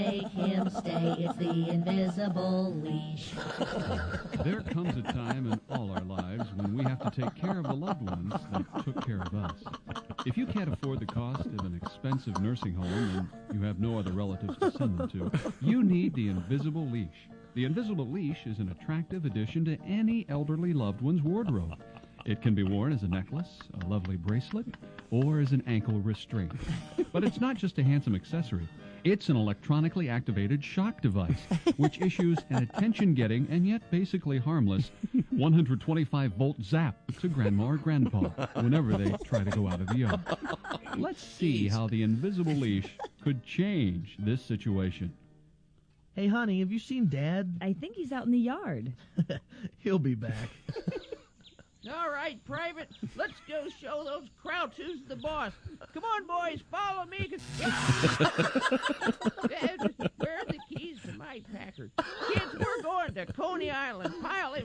Make him stay. It's the invisible leash. There comes a time in all our lives when we have to take care of the loved ones that took care of us. If you can't afford the cost of an expensive nursing home and you have no other relatives to send them to, you need the Invisible Leash. The Invisible Leash is an attractive addition to any elderly loved one's wardrobe. It can be worn as a necklace, a lovely bracelet, or as an ankle restraint. But it's not just a handsome accessory. It's an electronically activated shock device, which issues an attention-getting and yet basically harmless 125-volt zap to Grandma or Grandpa whenever they try to go out of the yard. Let's see how the Invisible Leash could change this situation. Hey, honey, have you seen Dad? I think he's out in the yard. He'll be back. All right, Private, let's go show those Krauts who's the boss. Come on, boys, follow me. Dad, where are the keys to my Packard? Kids, we're going to Coney Island. Pilot.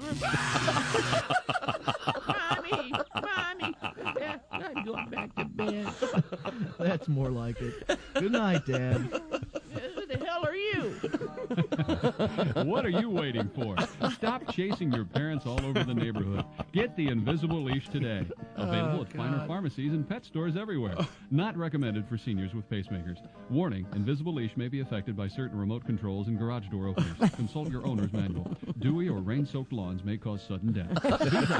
Mommy. I'm going back to bed. That's more like it. Good night, Dad. Who the hell are you? What are you waiting for? Stop chasing your parents all over the neighborhood. Get the Invisible Leash today. Available at finer pharmacies and pet stores everywhere. Not recommended for seniors with pacemakers. Warning, Invisible Leash may be affected by certain remote controls and garage door openers. Consult your owner's manual. Dewy or rain-soaked lawns may cause sudden death.